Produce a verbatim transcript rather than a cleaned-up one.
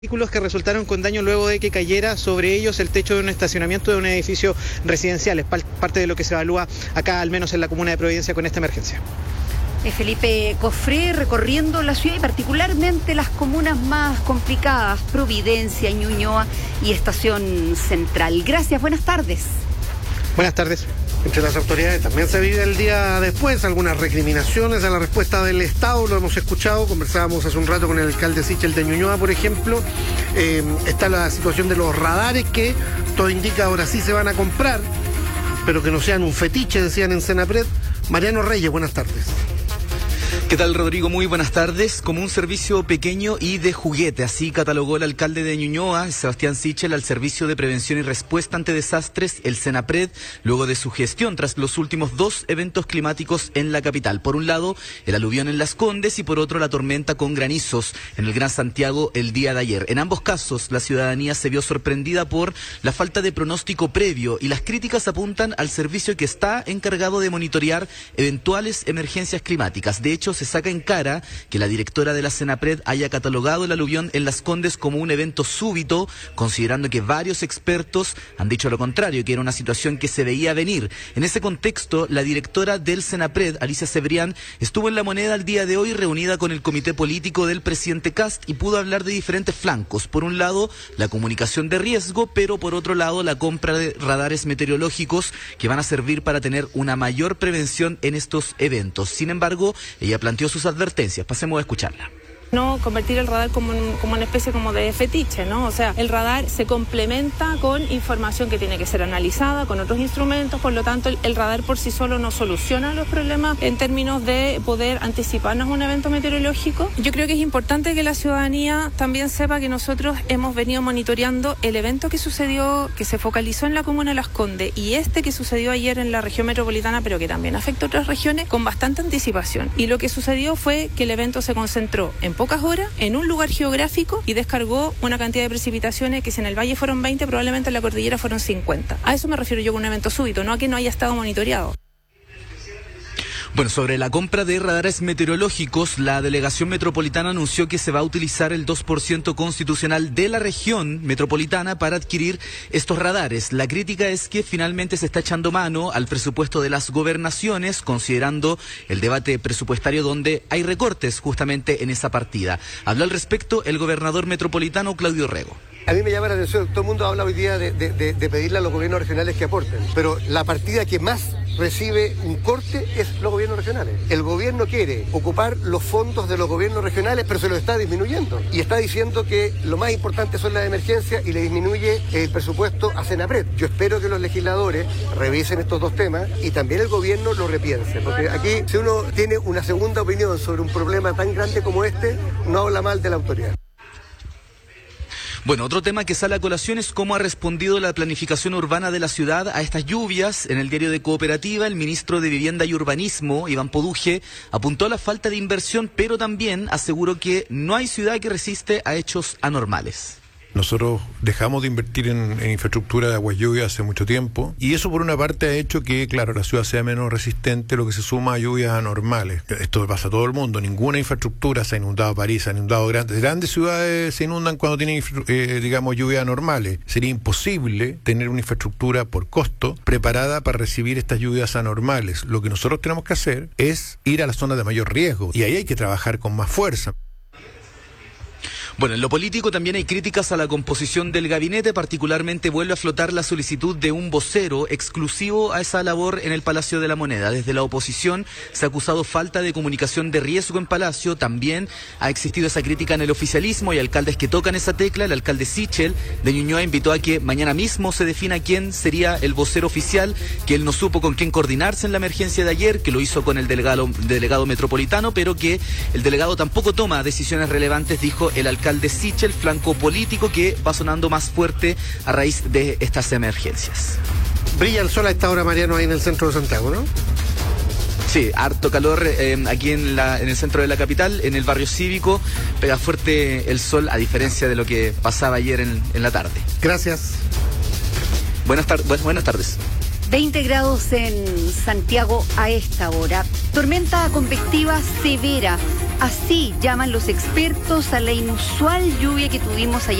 Vehículos que resultaron con daño luego de que cayera sobre ellos el techo de un estacionamiento de un edificio residencial. Es parte de lo que se evalúa acá, al menos en la comuna de Providencia, con esta emergencia. Es Felipe Cofré recorriendo la ciudad y particularmente las comunas más complicadas, Providencia, Ñuñoa y Estación Central. Gracias, buenas tardes. Buenas tardes. Entre las autoridades también se vive el día después algunas recriminaciones a la respuesta del Estado, lo hemos escuchado, conversábamos hace un rato con el alcalde Sichel de Ñuñoa, por ejemplo. Eh, está la situación de los radares que todo indica ahora sí se van a comprar, pero que no sean un fetiche, decían en Senapred. Mariano Reyes, buenas tardes. ¿Qué tal, Rodrigo? Muy buenas tardes. Como un servicio pequeño y de juguete, así catalogó el alcalde de Ñuñoa, Sebastián Sichel, al Servicio de Prevención y Respuesta ante Desastres, el Senapred, luego de su gestión tras los últimos dos eventos climáticos en la capital. Por un lado, el aluvión en Las Condes y por otro, la tormenta con granizos en el Gran Santiago el día de ayer. En ambos casos, la ciudadanía se vio sorprendida por la falta de pronóstico previo y las críticas apuntan al servicio que está encargado de monitorear eventuales emergencias climáticas. De hecho, se saca en cara que la directora de la Senapred haya catalogado el aluvión en Las Condes como un evento súbito, considerando que varios expertos han dicho lo contrario, que era una situación que se veía venir. En ese contexto, la directora del Senapred, Alicia Cebrián, estuvo en La Moneda el día de hoy reunida con el comité político del presidente Kast y pudo hablar de diferentes flancos. Por un lado, la comunicación de riesgo, pero por otro lado, la compra de radares meteorológicos que van a servir para tener una mayor prevención en estos eventos. Sin embargo, ella planteó sus advertencias. Pasemos a escucharla. No convertir el radar como, un, como una especie como de fetiche, ¿no? O sea, el radar se complementa con información que tiene que ser analizada, con otros instrumentos, por lo tanto el, el radar por sí solo no soluciona los problemas en términos de poder anticiparnos a un evento meteorológico. Yo creo que es importante que la ciudadanía también sepa que nosotros hemos venido monitoreando el evento que sucedió, que se focalizó en la comuna de Las Condes y este que sucedió ayer en la región metropolitana, pero que también afecta a otras regiones, con bastante anticipación. Y lo que sucedió fue que el evento se concentró en pocas horas, en un lugar geográfico y descargó una cantidad de precipitaciones que si en el valle fueron veinte, probablemente en la cordillera fueron cincuenta. A eso me refiero yo con un evento súbito, no a que no haya estado monitoreado. Bueno, sobre la compra de radares meteorológicos, la delegación metropolitana anunció que se va a utilizar el dos por ciento constitucional de la región metropolitana para adquirir estos radares. La crítica es que finalmente se está echando mano al presupuesto de las gobernaciones, considerando el debate presupuestario donde hay recortes justamente en esa partida. Habló al respecto el gobernador metropolitano Claudio Rego. A mí me llama la atención, todo el mundo habla hoy día de, de, de, de pedirle a los gobiernos regionales que aporten, pero la partida que más recibe un corte es los gobiernos regionales. El gobierno quiere ocupar los fondos de los gobiernos regionales, pero se los está disminuyendo. Y está diciendo que lo más importante son las emergencias y le disminuye el presupuesto a Senapred. Yo espero que los legisladores revisen estos dos temas y también el gobierno lo repiense, porque aquí si uno tiene una segunda opinión sobre un problema tan grande como este, no habla mal de la autoridad. Bueno, otro tema que sale a colación es cómo ha respondido la planificación urbana de la ciudad a estas lluvias. En el diario de Cooperativa, el ministro de Vivienda y Urbanismo, Iván Poduje, apuntó a la falta de inversión, pero también aseguró que no hay ciudad que resiste a hechos anormales. Nosotros dejamos de invertir en, en infraestructura de aguas lluvias hace mucho tiempo y eso por una parte ha hecho que, claro, la ciudad sea menos resistente, lo que se suma a lluvias anormales. Esto pasa a todo el mundo, ninguna infraestructura se ha inundado París, se ha inundado grandes, grandes ciudades se inundan cuando tienen, eh, digamos, lluvias anormales. Sería imposible tener una infraestructura por costo preparada para recibir estas lluvias anormales. Lo que nosotros tenemos que hacer es ir a las zonas de mayor riesgo y ahí hay que trabajar con más fuerza. Bueno, en lo político también hay críticas a la composición del gabinete, particularmente vuelve a flotar la solicitud de un vocero exclusivo a esa labor en el Palacio de la Moneda. Desde la oposición se ha acusado falta de comunicación de riesgo en Palacio, también ha existido esa crítica en el oficialismo y alcaldes que tocan esa tecla. El alcalde Sichel de Ñuñoa invitó a que mañana mismo se defina quién sería el vocero oficial, que él no supo con quién coordinarse en la emergencia de ayer, que lo hizo con el delegado, delegado metropolitano, pero que el delegado tampoco toma decisiones relevantes, dijo el alcalde de Sichel, flanco político que va sonando más fuerte a raíz de estas emergencias. Brilla el sol a esta hora, Mariano, ahí en el centro de Santiago, ¿no? Sí, harto calor eh, aquí en, la, en el centro de la capital, en el barrio cívico, pega fuerte el sol a diferencia de lo que pasaba ayer en, en la tarde. Gracias. Buenas, tar- bu- buenas tardes. veinte grados en Santiago a esta hora. Tormenta convectiva severa Así llaman los expertos a la inusual lluvia que tuvimos ayer